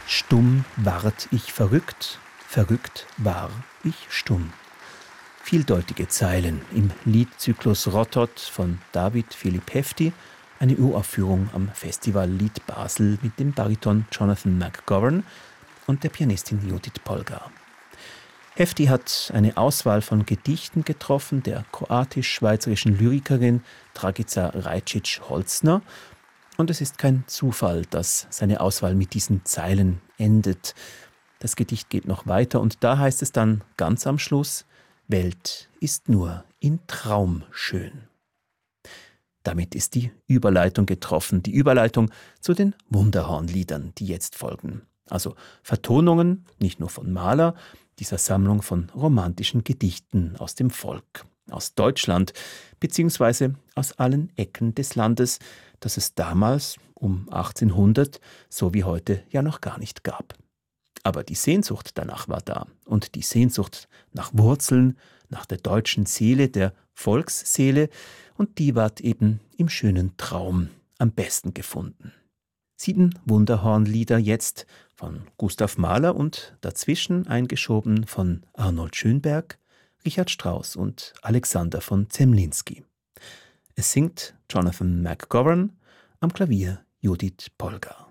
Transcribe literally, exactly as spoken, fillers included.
Stumm ward ich verrückt, verrückt war ich stumm. Vieldeutige Zeilen im Liedzyklus Rottot von David Philipp Hefti, eine Uraufführung am Festival Lied Basel mit dem Bariton Jonathan McGovern und der Pianistin Judith Polgar. Hefti hat eine Auswahl von Gedichten getroffen der kroatisch-schweizerischen Lyrikerin Dragica Rajčić-Holzner. Und es ist kein Zufall, dass seine Auswahl mit diesen Zeilen endet. Das Gedicht geht noch weiter und da heißt es dann ganz am Schluss: Welt ist nur in Traum schön. Damit ist die Überleitung getroffen, die Überleitung zu den Wunderhornliedern, die jetzt folgen. Also Vertonungen, nicht nur von Mahler, dieser Sammlung von romantischen Gedichten aus dem Volk, aus Deutschland, beziehungsweise aus allen Ecken des Landes, das es damals, um achtzehnhundert, so wie heute, ja noch gar nicht gab. Aber die Sehnsucht danach war da und die Sehnsucht nach Wurzeln, nach der deutschen Seele, der Volksseele, und die ward eben im schönen Traum am besten gefunden. Sieben Wunderhornlieder jetzt von Gustav Mahler und dazwischen eingeschoben von Arnold Schönberg, Richard Strauss und Alexander von Zemlinsky. Es singt Jonathan McGovern, am Klavier Judith Polgar.